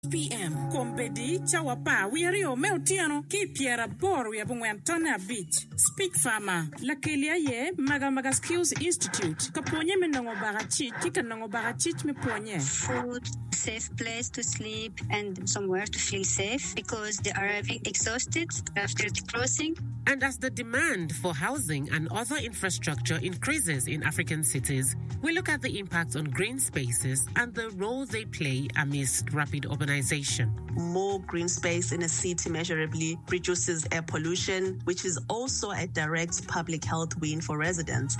PM Kombedi Chawapa Wiario Meutiano Ki Piera Bor Wiabungwantona Beach Speak Farmer Lakelia Ye Magamaga Skills Institute Kaponye Menongo Barachi Kikanongo Barachit me ponye food, safe place to sleep and somewhere to feel safe because they are exhausted after the crossing. And as the demand for housing and other infrastructure increases in African cities, we look at the impact on green spaces and the role they play amidst rapid urbanization. More green space in a city measurably reduces air pollution, which is also a direct public health win for residents.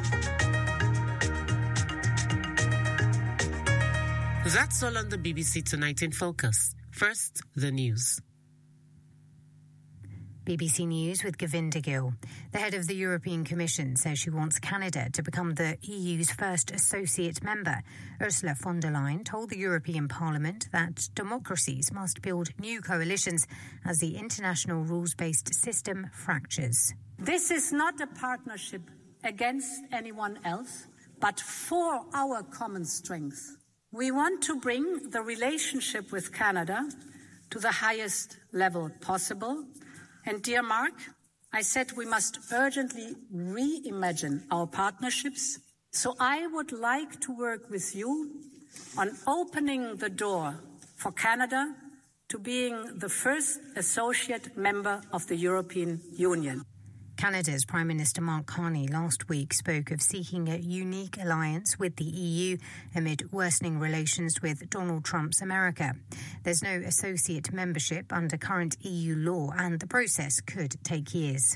That's all on the BBC Tonight in Focus. First, the news. BBC News with Govinda Gill. The head of the European Commission says she wants Canada to become the EU's first associate member. Ursula von der Leyen told the European Parliament that democracies must build new coalitions as the international rules-based system fractures. This is not a partnership against anyone else, but for our common strength. We want to bring the relationship with Canada to the highest level possible. And dear Mark, I said we must urgently reimagine our partnerships. So I would like to work with you on opening the door for Canada to being the first associate member of the European Union. Canada's Prime Minister Mark Carney last week spoke of seeking a unique alliance with the EU amid worsening relations with Donald Trump's America. There's no associate membership under current EU law, and the process could take years.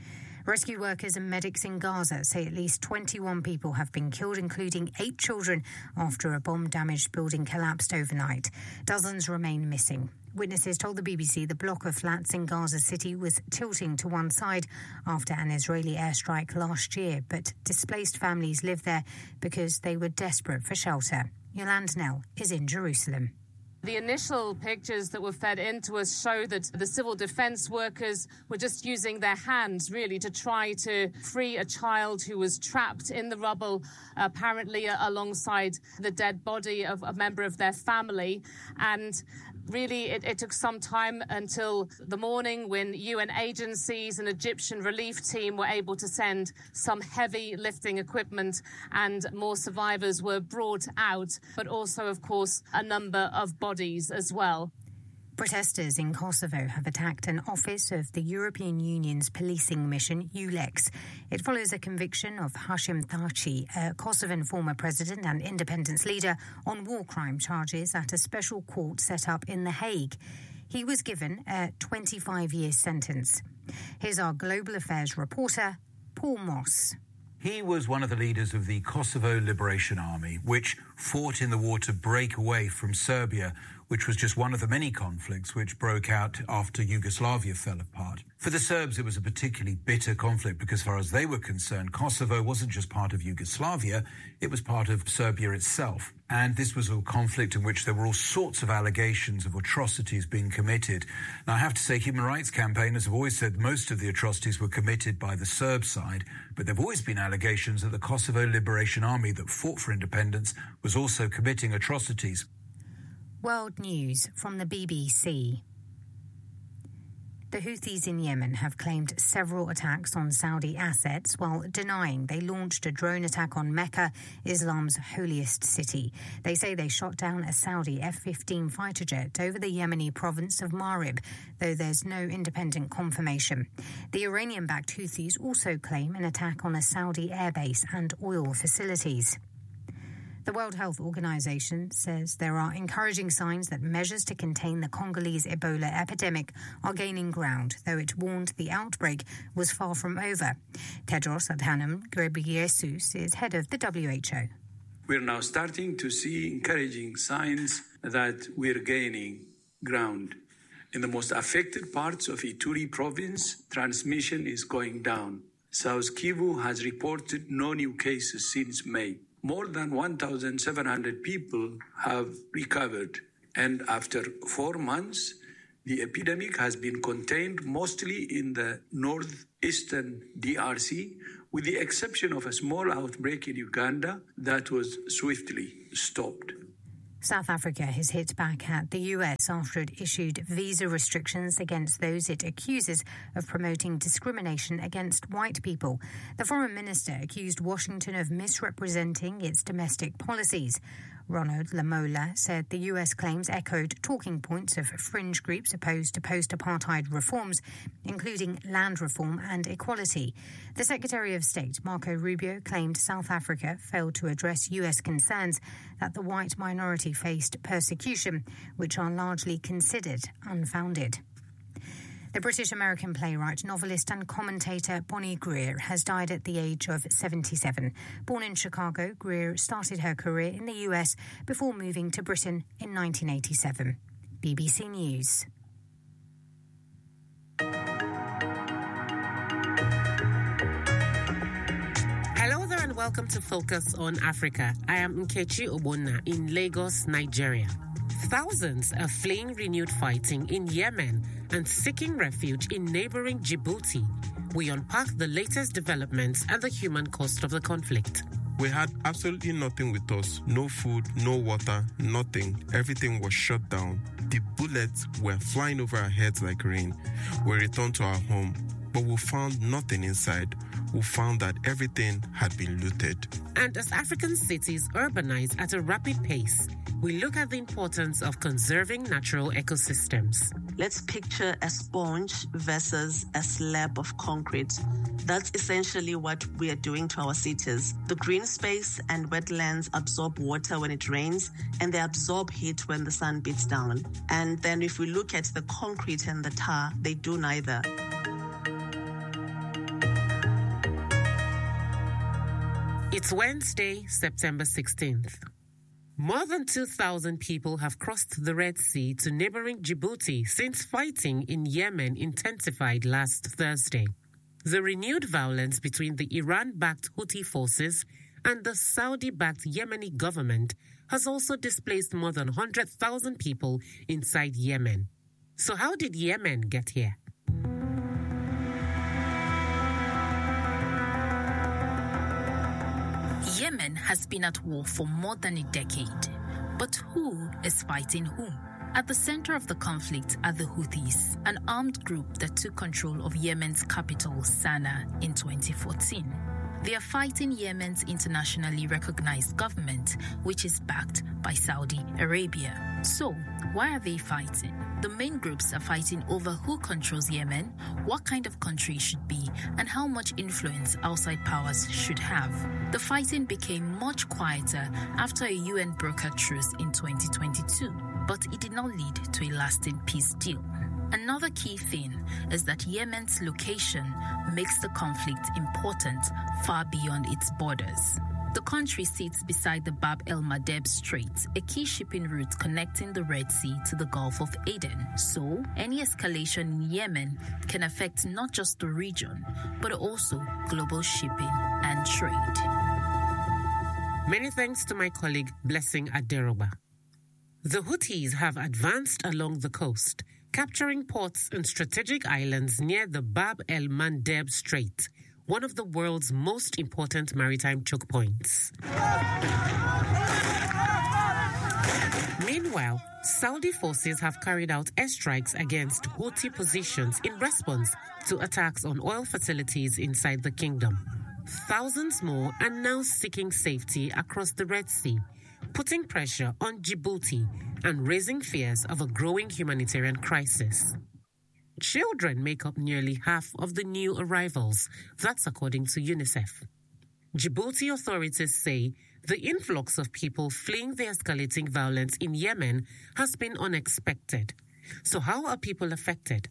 Rescue workers and medics in Gaza say at least 21 people have been killed, including 8 children, after a bomb-damaged building collapsed overnight. Dozens remain missing. Witnesses told the BBC the block of flats in Gaza City was tilting to one side after an Israeli airstrike last year, but displaced families live there because they were desperate for shelter. Yolande Nell is in Jerusalem. The initial pictures that were fed into us show that the civil defence workers were just using their hands, really, to try to free a child who was trapped in the rubble, apparently alongside the dead body of a member of their family. And really, it took some time until the morning when UN agencies and Egyptian relief team were able to send some heavy lifting equipment and more survivors were brought out, but also, of course, a number of bodies as well. Protesters in Kosovo have attacked an office of the European Union's policing mission, EULEX. It follows a conviction of Hashim Thaçi, a Kosovan former president and independence leader, on war crime charges at a special court set up in The Hague. He was given a 25-year sentence. Here's our Global Affairs reporter, Paul Moss. He was one of the leaders of the Kosovo Liberation Army, which fought in the war to break away from Serbia, which was just one of the many conflicts which broke out after Yugoslavia fell apart. For the Serbs, it was a particularly bitter conflict because, as far as they were concerned, Kosovo wasn't just part of Yugoslavia, it was part of Serbia itself. And this was a conflict in which there were all sorts of allegations of atrocities being committed. Now, I have to say, human rights campaigners have always said most of the atrocities were committed by the Serb side, but there have always been allegations that the Kosovo Liberation Army that fought for independence was also committing atrocities. World News from the BBC. The Houthis in Yemen have claimed several attacks on Saudi assets while denying they launched a drone attack on Mecca, Islam's holiest city. They say they shot down a Saudi F-15 fighter jet over the Yemeni province of Marib, though there's no independent confirmation. The Iranian-backed Houthis also claim an attack on a Saudi airbase and oil facilities. The World Health Organization says there are encouraging signs that measures to contain the Congolese Ebola epidemic are gaining ground, though it warned the outbreak was far from over. Tedros Adhanom Ghebreyesus is head of the WHO. We're now starting to see encouraging signs that we're gaining ground. In the most affected parts of Ituri province, transmission is going down. South Kivu has reported no new cases since May. More than 1,700 people have recovered, and after 4 months, the epidemic has been contained mostly in the northeastern DRC, with the exception of a small outbreak in Uganda that was swiftly stopped. South Africa has hit back at the US after it issued visa restrictions against those it accuses of promoting discrimination against white people. The foreign minister accused Washington of misrepresenting its domestic policies. Ronald Lamola said the US claims echoed talking points of fringe groups opposed to post-apartheid reforms, including land reform and equality. The Secretary of State, Marco Rubio, claimed South Africa failed to address US concerns that the white minority faced persecution, which are largely considered unfounded. The British-American playwright, novelist and commentator Bonnie Greer has died at the age of 77. Born in Chicago, Greer started her career in the US before moving to Britain in 1987. BBC News. Hello there and welcome to Focus on Africa. I am Nkechi Obonna in Lagos, Nigeria. Thousands are fleeing renewed fighting in Yemen and seeking refuge in neighboring Djibouti. We unpack the latest developments and the human cost of the conflict. We had absolutely nothing with us. No food, no water, nothing. Everything was shut down. The bullets were flying over our heads like rain. We returned to our home, but we found nothing inside. We found that everything had been looted. And as African cities urbanize at a rapid pace, we look at the importance of conserving natural ecosystems. Let's picture a sponge versus a slab of concrete. That's essentially what we are doing to our cities. The green space and wetlands absorb water when it rains, and they absorb heat when the sun beats down. And then if we look at the concrete and the tar, they do neither. It's Wednesday, September 16th. More than 2,000 people have crossed the Red Sea to neighboring Djibouti since fighting in Yemen intensified last Thursday. The renewed violence between the Iran-backed Houthi forces and the Saudi-backed Yemeni government has also displaced more than 100,000 people inside Yemen. So how did Yemen get here? Yemen has been at war for more than a decade. But who is fighting whom? At the center of the conflict are the Houthis, an armed group that took control of Yemen's capital, Sana'a, in 2014. They are fighting Yemen's internationally recognized government, which is backed by Saudi Arabia. So, why are they fighting? The main groups are fighting over who controls Yemen, what kind of country it should be, and how much influence outside powers should have. The fighting became much quieter after a UN brokered truce in 2022, but it did not lead to a lasting peace deal. Another key thing is that Yemen's location makes the conflict important far beyond its borders. The country sits beside the Bab el-Mandeb Strait, a key shipping route connecting the Red Sea to the Gulf of Aden. So, any escalation in Yemen can affect not just the region, but also global shipping and trade. Many thanks to my colleague Blessing Aderoba. The Houthis have advanced along the coast, capturing ports and strategic islands near the Bab el-Mandeb Strait, one of the world's most important maritime choke points. Meanwhile, Saudi forces have carried out airstrikes against Houthi positions in response to attacks on oil facilities inside the kingdom. Thousands more are now seeking safety across the Red Sea, putting pressure on Djibouti and raising fears of a growing humanitarian crisis. Children make up nearly half of the new arrivals. That's according to UNICEF. Djibouti authorities say the influx of people fleeing the escalating violence in Yemen has been unexpected. So how are people affected?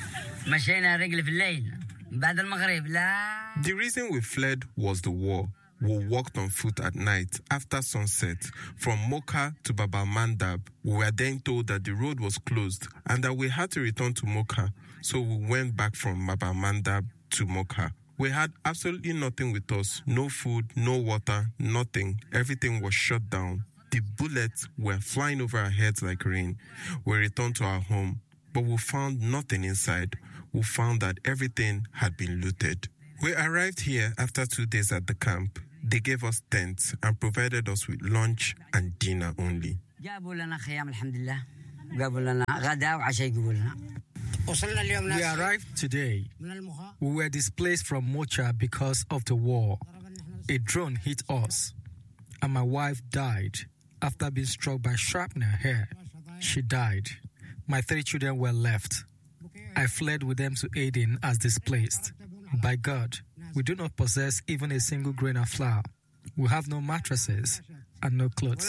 The reason we fled was the war. We walked on foot at night after sunset from Mocha to Bab el-Mandeb. We were then told that the road was closed and that we had to return to Mocha, so we went back from Bab el-Mandeb to Mocha. We had absolutely nothing with us. No food, no water, nothing. Everything was shut down. The bullets were flying over our heads like rain. We returned to our home, but we found nothing inside. We found that everything had been looted. We arrived here after 2 days at the camp. They gave us tents and provided us with lunch and dinner only. We arrived today. We were displaced from Mocha because of the war. A drone hit us, and my wife died after being struck by shrapnel here. She died. My 3 children were left. I fled with them to Aden as displaced. By God, we do not possess even a single grain of flour. We have no mattresses and no clothes.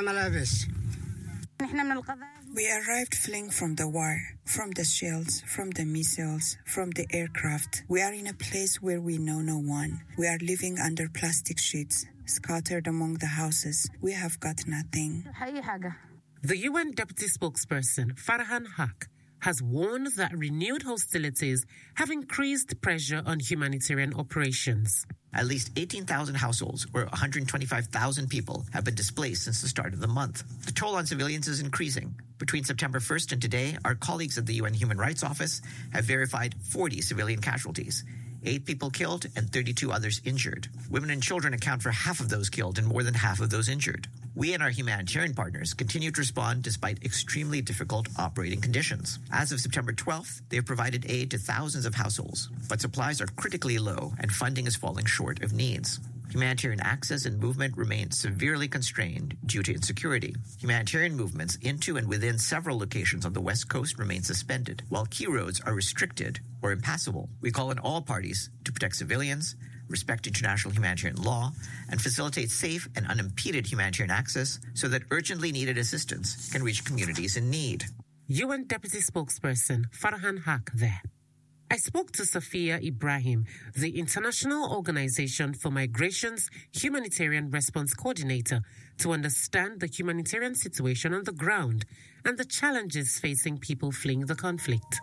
We arrived fleeing from the war, from the shells, from the missiles, from the aircraft. We are in a place where we know no one. We are living under plastic sheets, scattered among the houses. We have got nothing. The UN Deputy Spokesperson, Farhan Haq, has warned that renewed hostilities have increased pressure on humanitarian operations. At least 18,000 households, or 125,000 people, have been displaced since the start of the month. The toll on civilians is increasing. Between September 1st and today, our colleagues at the UN Human Rights Office have verified 40 civilian casualties, 8 people killed and 32 others injured. Women and children account for half of those killed and more than half of those injured. We and our humanitarian partners continue to respond despite extremely difficult operating conditions. As of September 12th, they have provided aid to thousands of households, but supplies are critically low and funding is falling short of needs. Humanitarian access and movement remain severely constrained due to insecurity. Humanitarian movements into and within several locations on the West Coast remain suspended, while key roads are restricted or impassable. We call on all parties to protect civilians, respect international humanitarian law, and facilitate safe and unimpeded humanitarian access so that urgently needed assistance can reach communities in need. UN Deputy Spokesperson Farhan Haq there. I spoke to Safia Ibrahim, the International Organization for Migration's Humanitarian Response Coordinator, to understand the humanitarian situation on the ground and the challenges facing people fleeing the conflict.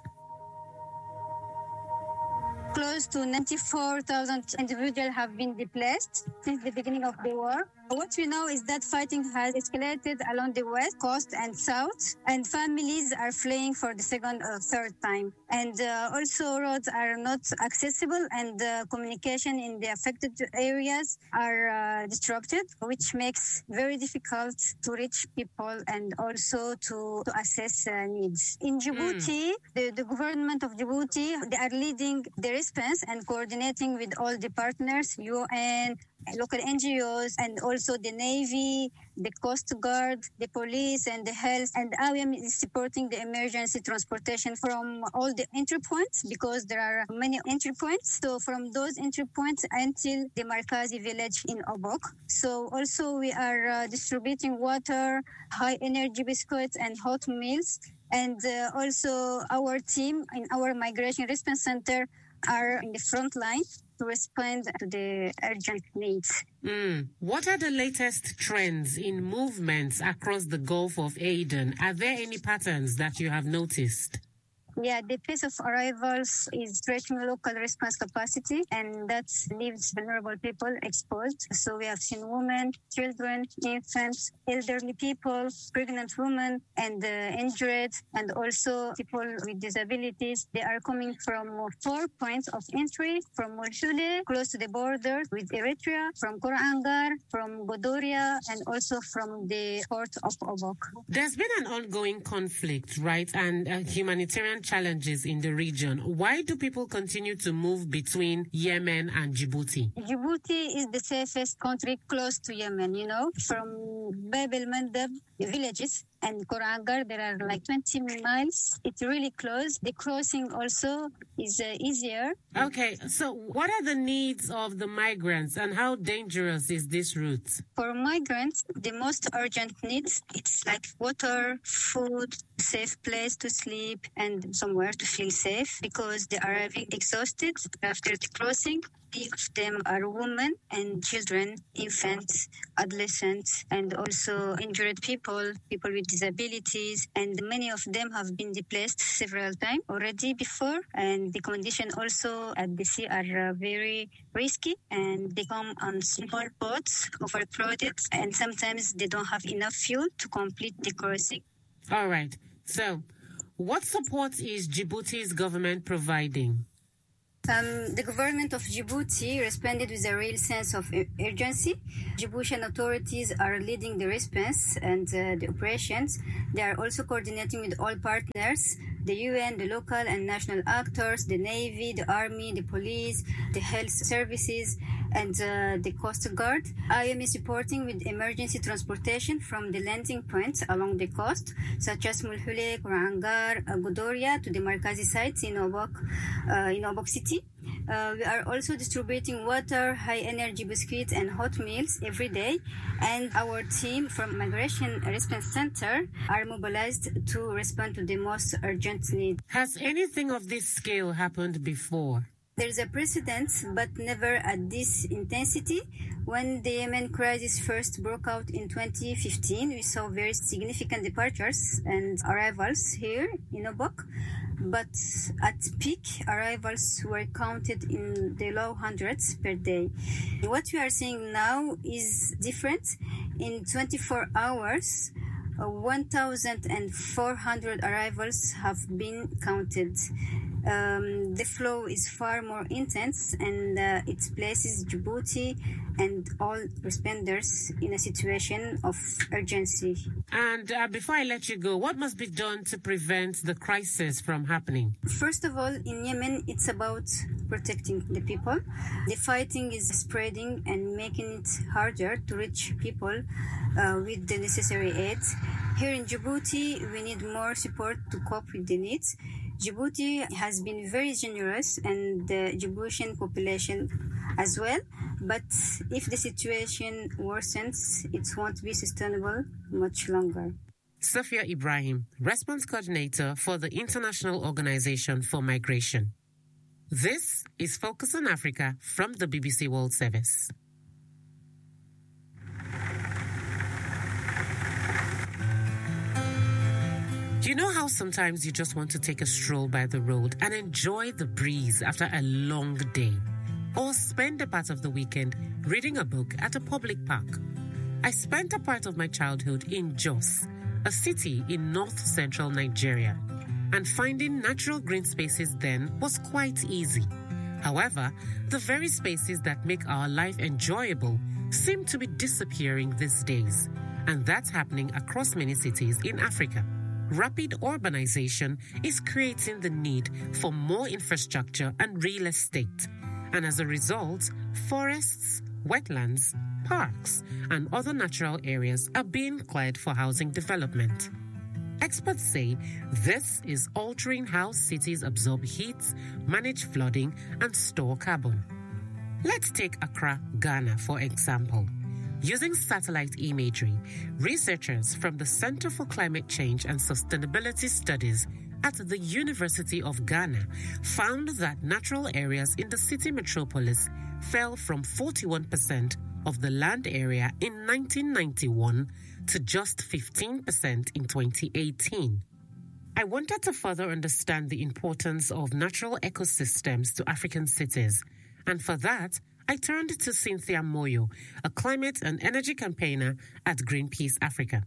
Close to 94,000 individuals have been displaced since the beginning of the war. What we know is that fighting has escalated along the west coast and south, and families are fleeing for the second or third time. And also roads are not accessible, and communication in the affected areas are disrupted, which makes very difficult to reach people and also to assess needs. In Djibouti, the government of Djibouti, they are leading the response and coordinating with all the partners, UN, local NGOs, and also the Navy, the Coast Guard, the police, and the health. And IOM is supporting the emergency transportation from all the entry points, because there are many entry points. So from those entry points until the Markazi village in Obok. So also we are distributing water, high energy biscuits, and hot meals. And also our team in our Migration Response Center are in the front line to respond to the urgent needs. What are the latest trends in movements across the Gulf of Aden? Are there any patterns that you have noticed? Yeah, the pace of arrivals is stretching local response capacity, and that leaves vulnerable people exposed. So we have seen women, children, infants, elderly people, pregnant women, and injured, and also people with disabilities. They are coming from 4 points of entry, from Molshule, close to the border with Eritrea, from Korangar, from Godoria, and also from the port of Obok. There's been an ongoing conflict, right, and humanitarian challenges in the region. Why do people continue to move between Yemen and Djibouti? Djibouti is the safest country close to Yemen, you know. From Bab el-Mandab, the villages, and Korangar, there are like 20 miles. It's really close. The crossing also is easier. Okay, so what are the needs of the migrants and how dangerous is this route? For migrants, the most urgent needs, it's like water, food, safe place to sleep, and somewhere to feel safe, because they are exhausted after the crossing. Many of them are women and children, infants, adolescents, and also injured people, people with disabilities, and many of them have been displaced several times already before, and the conditions also at the sea are very risky, and they come on small boats, overcrowded, and sometimes they don't have enough fuel to complete the crossing. All right. So, what support is Djibouti's government providing? The government of Djibouti responded with a real sense of urgency. Djiboutian authorities are leading the response and the operations. They are also coordinating with all partners, the UN, the local and national actors, the Navy, the Army, the police, the health services, and the Coast Guard. IOM is supporting with emergency transportation from the landing points along the coast, such as Mulhulek, Rangar, Godoria, to the Markazi sites in Obok City. We are also distributing water, high-energy biscuits, and hot meals every day. And our team from Migration Response Center are mobilized to respond to the most urgent need. Has anything of this scale happened before? There's a precedent, but never at this intensity. When the Yemen crisis first broke out in 2015, we saw very significant departures and arrivals here in Obok. But at peak, arrivals were counted in the low hundreds per day. What we are seeing now is different. In 24 hours, 1,400 arrivals have been counted. The flow is far more intense, and it places Djibouti and all responders in a situation of urgency. And before I let you go, what must be done to prevent the crisis from happening? First of all, in Yemen, it's about protecting the people. The fighting is spreading and making it harder to reach people with the necessary aid. Here in Djibouti, we need more support to cope with the needs. Djibouti has been very generous, and the Djiboutian population as well. But if the situation worsens, it won't be sustainable much longer. Safia Ibrahim, Response Coordinator for the International Organization for Migration. This is Focus on Africa from the BBC World Service. Do you know how sometimes you just want to take a stroll by the road and enjoy the breeze after a long day? Or spend a part of the weekend reading a book at a public park? I spent a part of my childhood in Jos, a city in north-central Nigeria, and finding natural green spaces then was quite easy. However, the very spaces that make our life enjoyable seem to be disappearing these days, and that's happening across many cities in Africa. Rapid urbanization is creating the need for more infrastructure and real estate. And as a result, forests, wetlands, parks, and other natural areas are being cleared for housing development. Experts say this is altering how cities absorb heat, manage flooding, and store carbon. Let's take Accra, Ghana, for example. Using satellite imagery, researchers from the Center for Climate Change and Sustainability Studies at the University of Ghana found that natural areas in the city metropolis fell from 41% of the land area in 1991 to just 15% in 2018. I wanted to further understand the importance of natural ecosystems to African cities, and for that, I turned to Cynthia Moyo, a climate and energy campaigner at Greenpeace Africa.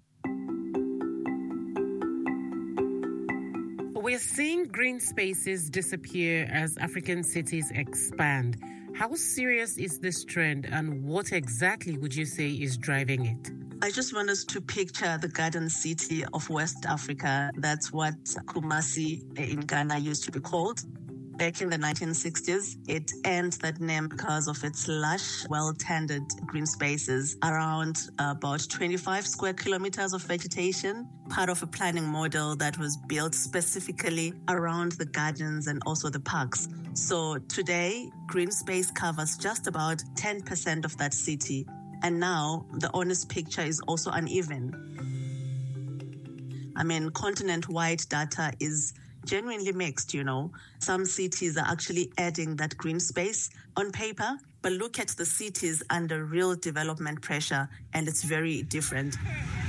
We're seeing green spaces disappear as African cities expand. How serious is this trend, and what exactly would you say is driving it? I just want us to picture the garden city of West Africa. That's what Kumasi in Ghana used to be called. Back in the 1960s, it earned that name because of its lush, well-tended green spaces, around about 25 square kilometers of vegetation, part of a planning model that was built specifically around the gardens and also the parks. So today, green space covers just about 10% of that city. And now, the honest picture is also uneven. I mean, continent-wide data is genuinely mixed, you know. Some cities are actually adding that green space on paper, but look at the cities under real development pressure, and it's very different.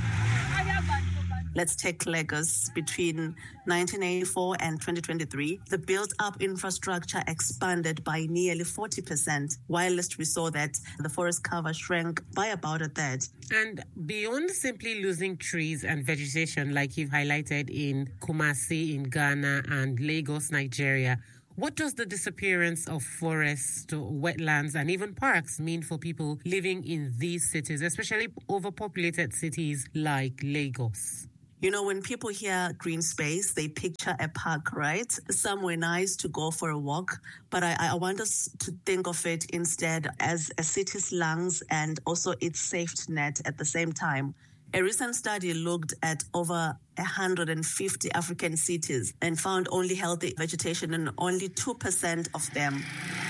Let's take Lagos. Between 1984 and 2023, the built-up infrastructure expanded by nearly 40%, whilst we saw that the forest cover shrank by about a third. And beyond simply losing trees and vegetation, like you've highlighted in Kumasi in Ghana and Lagos, Nigeria, What does the disappearance of forests, wetlands, and even parks mean for people living in these cities, especially overpopulated cities like Lagos? You know, when people hear green space, they picture a park, right? Somewhere nice to go for a walk. But I want us to think of it instead as a city's lungs and also its safety net at the same time. A recent study looked at over 150 African cities and found only healthy vegetation in only 2% of them.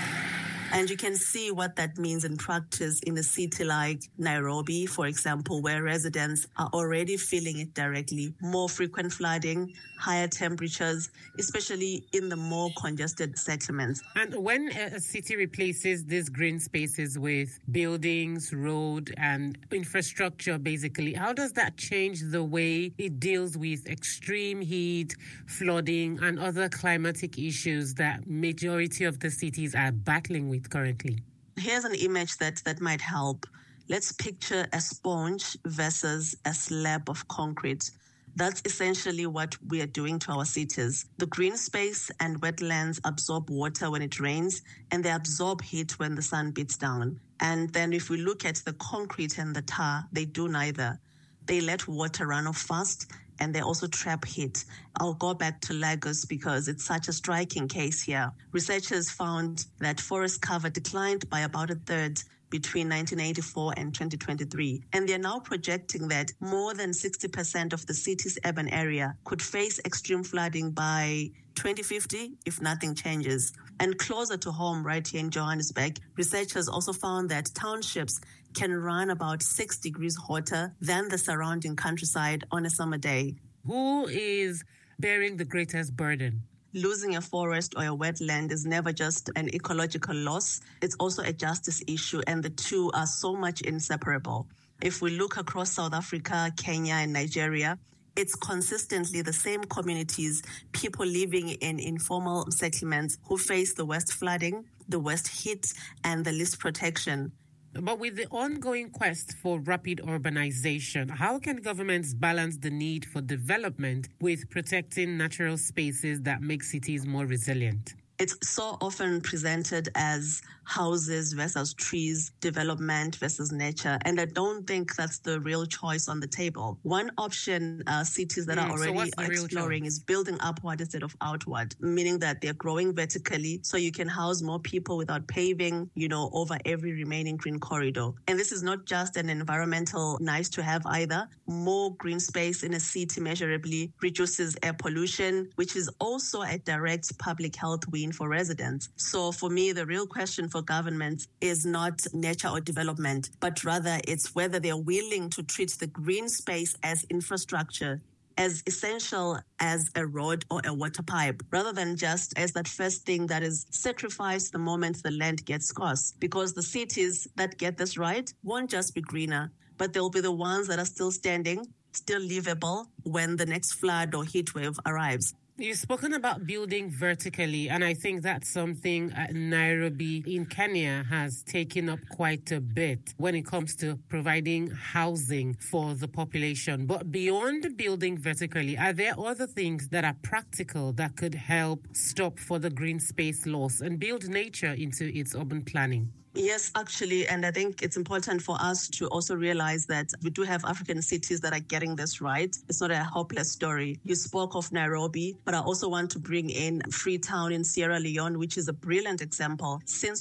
And you can see what that means in practice in a city like Nairobi, for example, where residents are already feeling it directly. More frequent flooding, higher temperatures, especially in the more congested settlements. And when a city replaces these green spaces with buildings, road, and infrastructure, basically, how does that change the way it deals with extreme heat, flooding, and other climatic issues that majority of the cities are battling with currently? Here's an image that might help. Let's picture a sponge versus a slab of concrete. That's essentially what we are doing to our cities. The green space and wetlands absorb water when it rains, and they absorb heat when the sun beats down. And then if we look at the concrete and the tar, they do neither. They let water run off fast, and they also trap heat. I'll go back to Lagos because it's such a striking case here. Researchers found that forest cover declined by about a third between 1984 and 2023. And they're now projecting that more than 60% of the city's urban area could face extreme flooding by 2050 if nothing changes. And closer to home, right here in Johannesburg, researchers also found that townships can run about 6 degrees hotter than the surrounding countryside on a summer day. Who is bearing the greatest burden? Losing a forest or a wetland is never just an ecological loss. It's also a justice issue, and the two are so much inseparable. If we look across South Africa, Kenya, and Nigeria, it's consistently the same communities, people living in informal settlements who face the worst flooding, the worst heat, and the least protection. But with the ongoing quest for rapid urbanization, how can governments balance the need for development with protecting natural spaces that make cities more resilient? It's so often presented as houses versus trees, development versus nature, and I don't think that's the real choice on the table. One option cities that are already exploring is building upward instead of outward, meaning that they're growing vertically so you can house more people without paving, over every remaining green corridor. And this is not just an environmental nice to have either. More green space in a city measurably reduces air pollution, which is also a direct public health win for residents. So for me, the real question for governments is not nature or development, but rather it's whether they're willing to treat the green space as infrastructure, as essential as a road or a water pipe, rather than just as that first thing that is sacrificed the moment the land gets scarce. Because the cities that get this right won't just be greener, but they'll be the ones that are still standing, still livable when the next flood or heat wave arrives. You've spoken about building vertically, and I think that's something Nairobi in Kenya has taken up quite a bit when it comes to providing housing for the population. But beyond building vertically, are there other things that are practical that could help stop for the green space loss and build nature into its urban planning? Yes, actually, and I think it's important for us to also realize that we do have African cities that are getting this right. It's not a hopeless story. You spoke of Nairobi, but I also want to bring in Freetown in Sierra Leone, which is a brilliant example. Since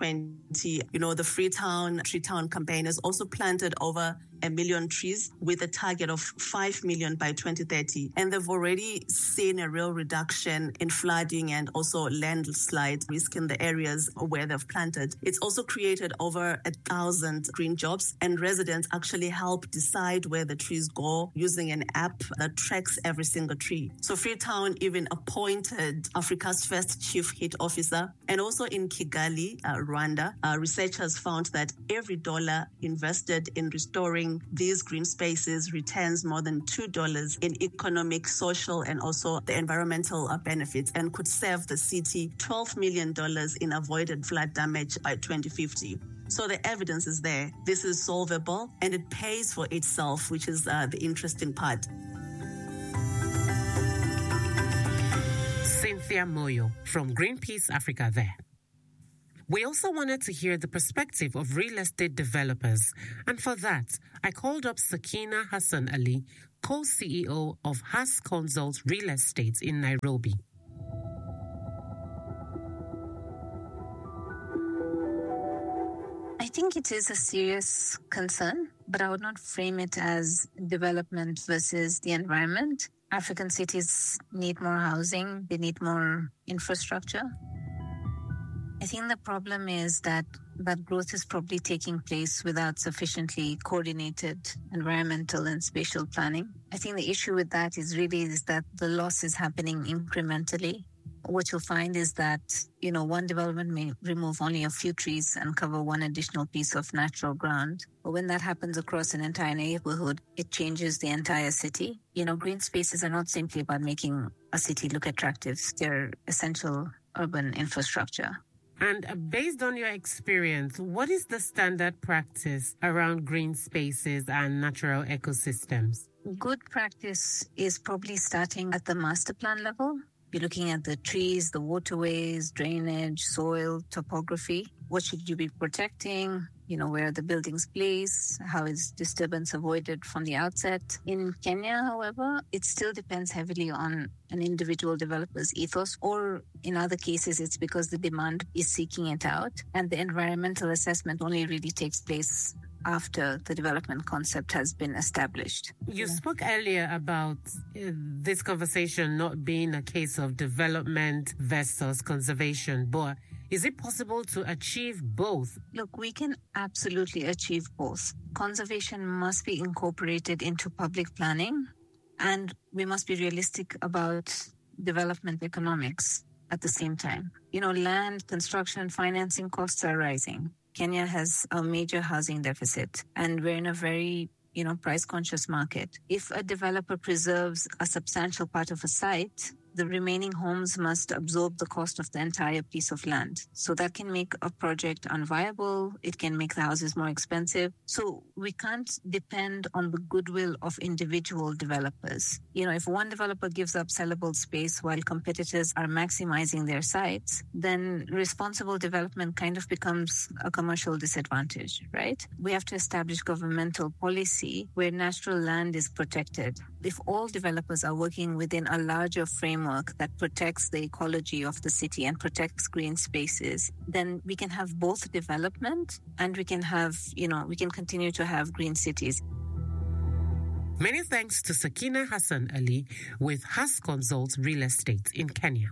2020, the Freetown Tree Town campaign has also planted over 1 million trees with a target of 5 million by 2030. And they've already seen a real reduction in flooding and also landslide risk in the areas where they've planted. It's also created over 1,000 green jobs, and residents actually help decide where the trees go using an app that tracks every single tree. So Freetown even appointed Africa's first chief heat officer. And also in Kigali, Rwanda, researchers found that every dollar invested in restoring these green spaces returns more than $2 in economic, social, and also the environmental benefits, and could save the city $12 million in avoided flood damage by 2050. So the evidence is there. This is solvable, and it pays for itself, which is the interesting part. Cynthia Moyo from Greenpeace Africa there. We also wanted to hear the perspective of real estate developers, and for that, I called up Sakina Hassan Ali, co-CEO of Has Consult Real Estate in Nairobi. I think it is a serious concern, but I would not frame it as development versus the environment. African cities need more housing, they need more infrastructure. I think the problem is that growth is probably taking place without sufficiently coordinated environmental and spatial planning. I think the issue with that is that the loss is happening incrementally. What you'll find is that, one development may remove only a few trees and cover one additional piece of natural ground. But when that happens across an entire neighborhood, it changes the entire city. Green spaces are not simply about making a city look attractive. They're essential urban infrastructure. And based on your experience, what is the standard practice around green spaces and natural ecosystems? Good practice is probably starting at the master plan level. You're looking at the trees, the waterways, drainage, soil, topography. What should you be protecting? Where are the buildings placed? How is disturbance avoided from the outset? In Kenya, however, it still depends heavily on an individual developer's ethos, or in other cases, it's because the demand is seeking it out. And the environmental assessment only really takes place after the development concept has been established. You spoke earlier about this conversation not being a case of development versus conservation, but is it possible to achieve both? Look, we can absolutely achieve both. Conservation must be incorporated into public planning, and we must be realistic about development economics at the same time. Land, construction, financing costs are rising. Kenya has a major housing deficit, and we're in a very, price-conscious market. If a developer preserves a substantial part of a site, the remaining homes must absorb the cost of the entire piece of land. So that can make a project unviable. It can make the houses more expensive. So we can't depend on the goodwill of individual developers. If one developer gives up sellable space while competitors are maximizing their sites, then responsible development kind of becomes a commercial disadvantage, right? We have to establish governmental policy where natural land is protected. If all developers are working within a larger framework that protects the ecology of the city and protects green spaces, then we can have both development and we can have, we can continue to have green cities. Many thanks to Sakina Hassan Ali with Has Consult Real Estate in Kenya.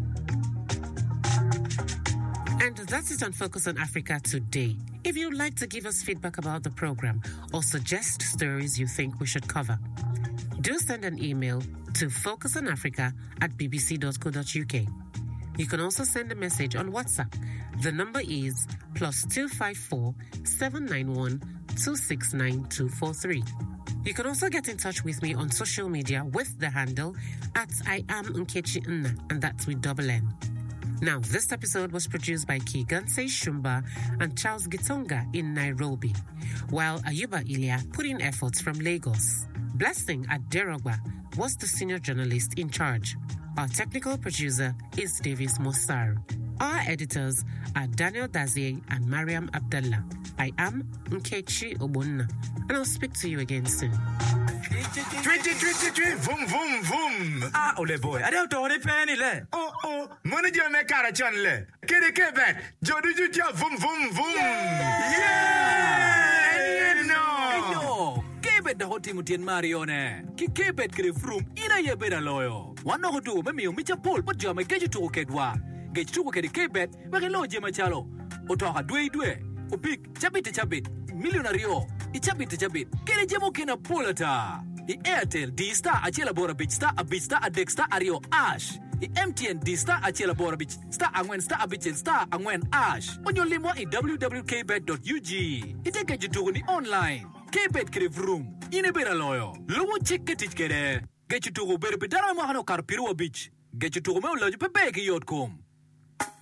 And that's it on Focus on Africa today. If you'd like to give us feedback about the program or suggest stories you think we should cover, do send an email to focusonafrica@bbc.co.uk. You can also send a message on WhatsApp. The number is +254 791 269 243. You can also get in touch with me on social media with the handle @IamNkechi, and that's with double N. Now, this episode was produced by Kiganse Shumba and Charles Gitonga in Nairobi, while Ayuba Ilya put in efforts from Lagos. Blessing Aderogba was the senior journalist in charge. Our technical producer is Davis Mossar. Our editors are Daniel Dazier and Mariam Abdallah. I am Nkechi Obonna, and I'll speak to you again soon. Vum vum vum. Ah, ole boy. I don't know penny le. Oh, money jo me kara chan le. Kede kebe. Jodu jo vum vum vum. Yeah. No. Kebet da hoti mutien Marione. Ki kebet kre frum ina ye beda loyo. Wano hodu me mi umicha pol but jo me keju to kedwa. Geju to kede kebet me lo je machalo. Otoka dwe. Opik chabit. Millionario. Ichabit. Kede jemo kena polata. I Airtel D-Star achela bora bitch star a bitch star a deck star ario ash. I MTN D-Star achela bora bitch star angwen star a bitch star angwen ash. Onyo limo I www.kbet.ug. Iteke jitugo ni online. Kbet kere vroom. Ine bera loyo. Lowo chikke tich kere. Get you to go better bedara mahano karpiru bitch. Get you to go me uloju pepeki yotkom.